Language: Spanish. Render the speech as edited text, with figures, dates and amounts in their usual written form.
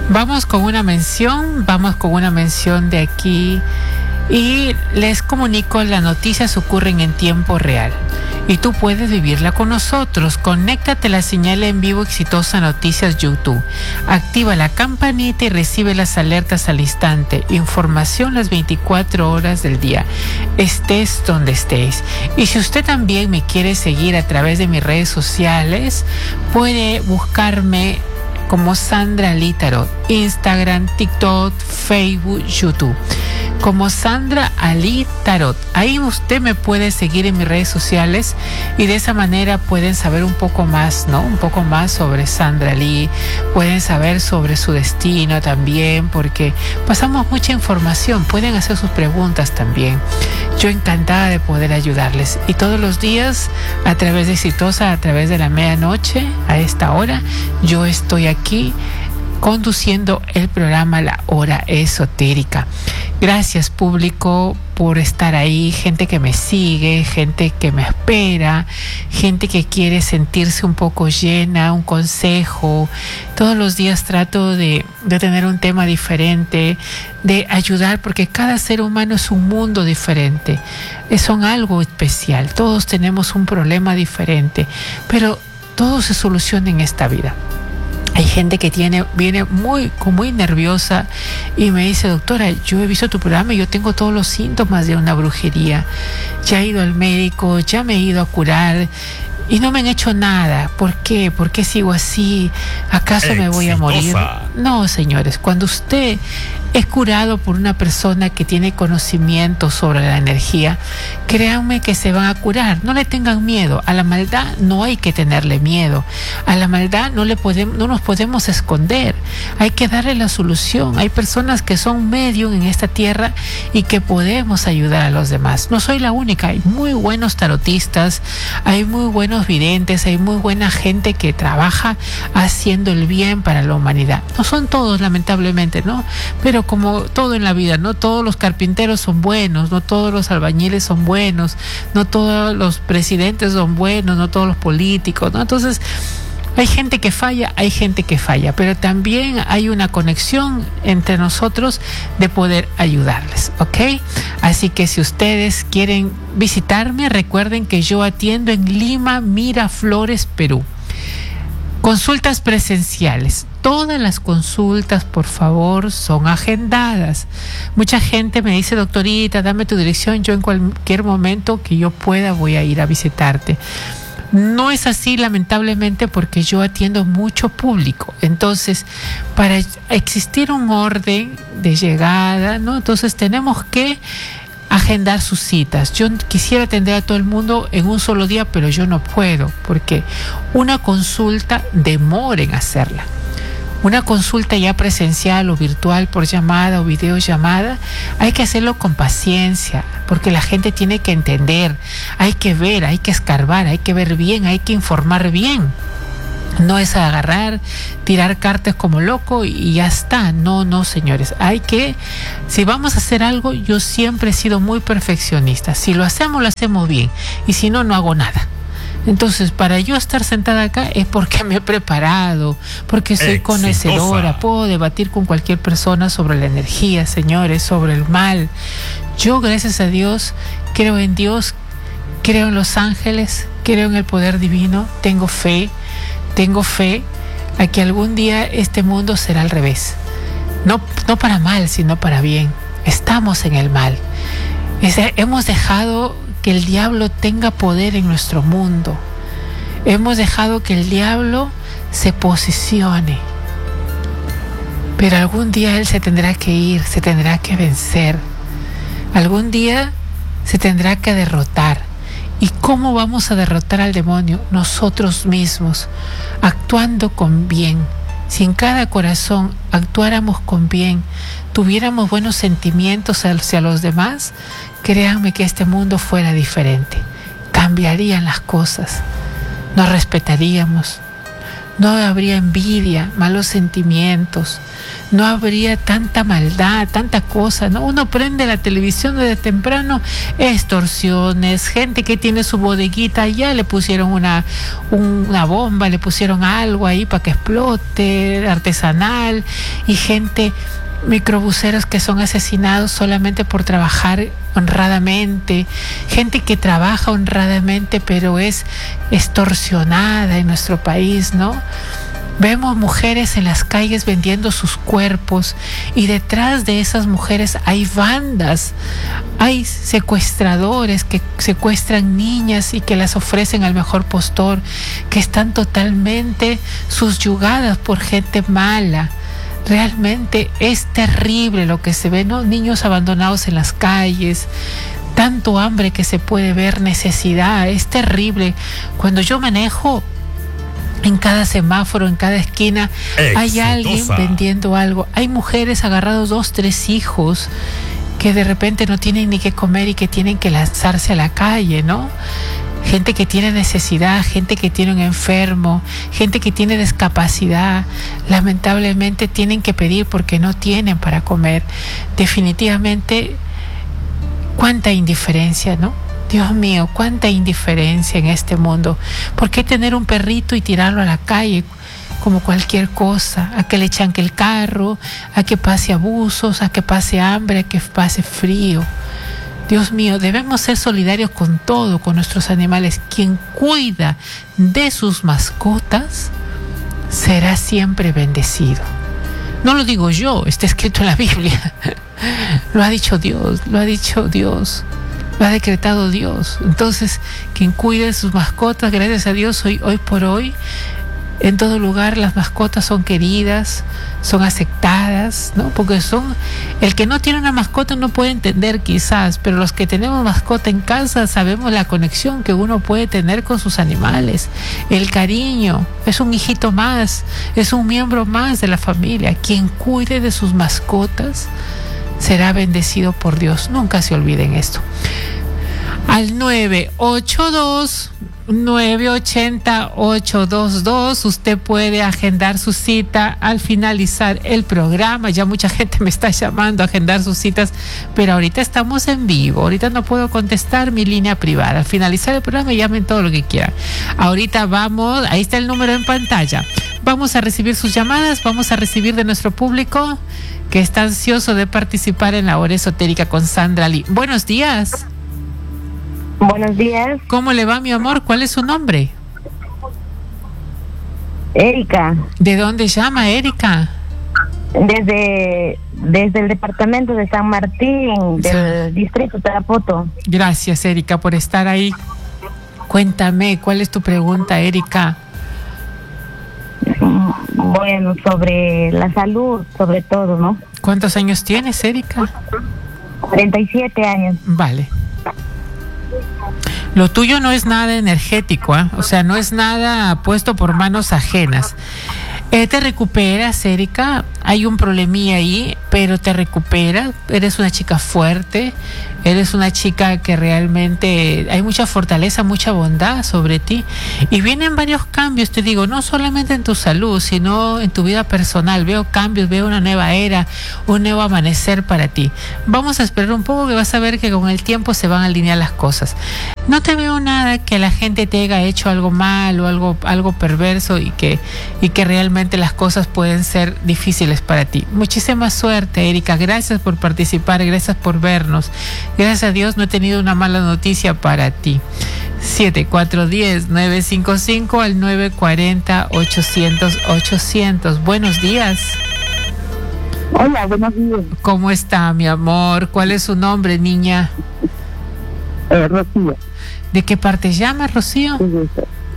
Vamos con una mención de aquí y les comunico, las noticias ocurren en tiempo real y tú puedes vivirla con nosotros. Conéctate a la señal en vivo Exitosa Noticias YouTube. Activa la campanita y recibe las alertas al instante. Información las 24 horas del día, estés donde estés. Y si usted también me quiere seguir a través de mis redes sociales, puede buscarme como Sandra Ali Tarot, Instagram, TikTok, Facebook, YouTube, como Sandra Ali Tarot. Ahí usted me puede seguir en mis redes sociales y de esa manera pueden saber un poco más, ¿no? Un poco más sobre Sandra Ali, pueden saber sobre su destino también, porque pasamos mucha información, pueden hacer sus preguntas también. Yo encantada de poder ayudarles. Y todos los días, a través de Exitosa, a través de la medianoche, a esta hora, yo estoy aquí conduciendo el programa La Hora Esotérica. Gracias, público, por estar ahí, gente que me sigue, gente que me espera, gente que quiere sentirse un poco llena, un consejo. Todos los días trato de tener un tema diferente, de ayudar, porque cada ser humano es un mundo diferente, son algo especial, todos tenemos un problema diferente, pero todo se soluciona en esta vida. Hay gente que viene muy nerviosa y me dice: doctora, yo he visto tu programa y yo tengo todos los síntomas de una brujería. Ya he ido al médico, ya me he ido a curar y no me han hecho nada. ¿Por qué? ¿Por qué sigo así? ¿Acaso me voy a morir? No, señores, cuando usted es curado por una persona que tiene conocimiento sobre la energía, créanme que se van a curar. No le tengan miedo. A la maldad no hay que tenerle miedo. A la maldad no nos podemos esconder. Hay que darle la solución. Hay personas que son medium en esta tierra y que podemos ayudar a los demás. No soy la única. Hay muy buenos tarotistas, hay muy buenos videntes, hay muy buena gente que trabaja haciendo el bien para la humanidad. No son todos, lamentablemente, ¿no? Pero como todo en la vida, no todos los carpinteros son buenos, no todos los albañiles son buenos, no todos los presidentes son buenos, no todos los políticos, ¿no? Entonces, hay gente que falla, pero también hay una conexión entre nosotros de poder ayudarles, ¿ok? Así que si ustedes quieren visitarme, recuerden que yo atiendo en Lima, Miraflores, Perú. Consultas presenciales. Todas las consultas, por favor, son agendadas. Mucha gente me dice: doctorita, dame tu dirección, yo en cualquier momento que yo pueda voy a ir a visitarte. No es así, lamentablemente, porque yo atiendo mucho público. Entonces, para existir un orden de llegada, ¿no? Entonces tenemos que agendar sus citas. Yo quisiera atender a todo el mundo en un solo día, pero yo no puedo, porque una consulta demora en hacerla. Una consulta ya presencial o virtual por llamada o videollamada, hay que hacerlo con paciencia, porque la gente tiene que entender, hay que ver, hay que escarbar, hay que ver bien, hay que informar bien. No es agarrar, tirar cartas como loco y ya está. No, señores. Si vamos a hacer algo, yo siempre he sido muy perfeccionista. Si lo hacemos bien. Y si no, no hago nada. Entonces, para yo estar sentada acá es porque me he preparado, porque soy conocedora, puedo debatir con cualquier persona sobre la energía, señores, sobre el mal. Yo, gracias a Dios, creo en Dios, creo en los ángeles, creo en el poder divino, tengo fe a que algún día este mundo será al revés. No para mal, sino para bien. Estamos en el mal. Hemos dejado que el diablo tenga poder en nuestro mundo. Hemos dejado que el diablo se posicione. Pero algún día él se tendrá que ir, se tendrá que vencer. Algún día se tendrá que derrotar. ¿Y cómo vamos a derrotar al demonio? Nosotros mismos, actuando con bien. Si en cada corazón actuáramos con bien, tuviéramos buenos sentimientos hacia los demás, créanme que este mundo fuera diferente. Cambiarían las cosas. Nos respetaríamos, no habría envidia, malos sentimientos, no habría tanta maldad, tanta cosa, ¿no? Uno prende la televisión desde temprano, extorsiones, gente que tiene su bodeguita, ya le pusieron una bomba, le pusieron algo ahí para que explote, artesanal, y gente, microbuseros que son asesinados solamente por trabajar honradamente, gente que trabaja honradamente pero es extorsionada en nuestro país, ¿no? Vemos mujeres en las calles vendiendo sus cuerpos y detrás de esas mujeres hay bandas, hay secuestradores que secuestran niñas y que las ofrecen al mejor postor, que están totalmente subyugadas por gente mala. Realmente es terrible lo que se ve, ¿no? Niños abandonados en las calles, tanto hambre que se puede ver, necesidad, es terrible. Cuando yo manejo, en cada semáforo, en cada esquina, hay alguien vendiendo algo. Hay mujeres agarrados 2, 3 hijos que de repente no tienen ni qué comer y que tienen que lanzarse a la calle, ¿no? Gente que tiene necesidad, gente que tiene un enfermo, gente que tiene discapacidad, lamentablemente tienen que pedir porque no tienen para comer. Definitivamente, cuánta indiferencia, ¿no? Dios mío, cuánta indiferencia en este mundo. ¿Por qué tener un perrito y tirarlo a la calle como cualquier cosa? A que le chanque el carro, a que pase abusos, a que pase hambre, a que pase frío. Dios mío, debemos ser solidarios con todo, con nuestros animales. Quien cuida de sus mascotas será siempre bendecido. No lo digo yo, está escrito en la Biblia. Lo ha dicho Dios, lo ha dicho Dios, lo ha decretado Dios. Entonces, quien cuide de sus mascotas, gracias a Dios, hoy por hoy, en todo lugar las mascotas son queridas, son aceptadas, ¿no? Porque el que no tiene una mascota no puede entender quizás, pero los que tenemos mascota en casa sabemos la conexión que uno puede tener con sus animales, el cariño, es un hijito más, es un miembro más de la familia. Quien cuide de sus mascotas será bendecido por Dios. Nunca se olviden esto. Al 982-980-822 usted puede agendar su cita al finalizar el programa. Ya mucha gente me está llamando a agendar sus citas, pero ahorita estamos en vivo, ahorita no puedo contestar mi línea privada. Al finalizar el programa llamen todo lo que quieran. Ahorita vamos, ahí está el número en pantalla, vamos a recibir sus llamadas, vamos a recibir de nuestro público que está ansioso de participar en la hora esotérica con Sandra Lee. Buenos días. Buenos días. ¿Cómo le va, mi amor? ¿Cuál es su nombre? Erika. ¿De dónde llama, Erika? Desde el departamento de San Martín, del distrito Tarapoto. Gracias, Erika, por estar ahí. Cuéntame, ¿cuál es tu pregunta, Erika? Bueno, sobre la salud, sobre todo, ¿no? ¿Cuántos años tienes, Erika? 37 años. Vale. Lo tuyo no es nada energético, ¿eh? O sea, no es nada puesto por manos ajenas. Te recuperas, Erika. Hay un problemilla ahí, pero te recuperas. Eres una chica fuerte. Eres una chica que realmente hay mucha fortaleza, mucha bondad sobre ti. Y vienen varios cambios, te digo, no solamente en tu salud, sino en tu vida personal. Veo cambios, veo una nueva era, un nuevo amanecer para ti. Vamos a esperar un poco, que vas a ver que con el tiempo se van a alinear las cosas. No te veo nada que la gente te haya hecho algo mal o algo perverso y que realmente las cosas pueden ser difíciles para ti. Muchísima suerte, Erika. Gracias por participar, gracias por vernos. Gracias a Dios no he tenido una mala noticia para ti. 7410-955 al 940-800-800. Buenos días. Hola, buenos días. ¿Cómo está, mi amor? ¿Cuál es su nombre, niña? Rocío. ¿De qué parte llama, Rocío?